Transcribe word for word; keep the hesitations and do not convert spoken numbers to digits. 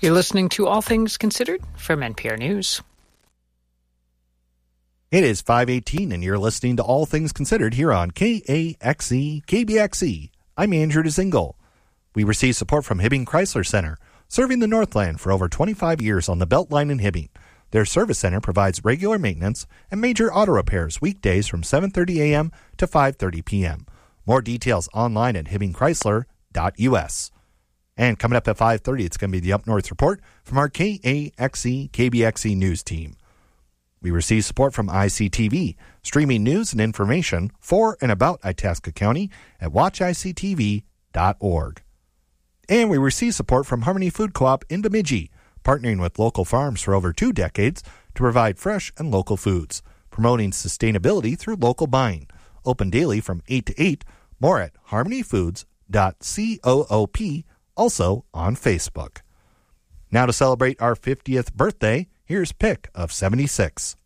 You're listening to All Things Considered from N P R News. It is five eighteen, and you're listening to All Things Considered here on K A X E, K B X E. I'm Andrew DeZingle. We receive support from Hibbing Chrysler Center, serving the Northland for over twenty-five years on the Beltline in Hibbing. Their service center provides regular maintenance and major auto repairs weekdays from seven thirty a.m. to five thirty p.m. More details online at hibbing chrysler dot u s. And coming up at five thirty, it's going to be the Up North Report from our K A X E, K B X E news team. We receive support from I C T V, streaming news and information for and about Itasca County at watch I C T V dot org. And we receive support from Harmony Food Co-op in Bemidji, partnering with local farms for over two decades to provide fresh and local foods, promoting sustainability through local buying. Open daily from eight to eight, more at harmony foods dot coop, also on Facebook. Now to celebrate our fiftieth birthday, here's Pick of seventy-six.